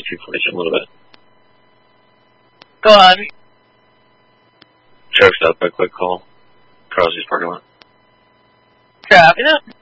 information a little bit. Go on. Sheriff's up by quick call. Crosby's parking lot. Copy that.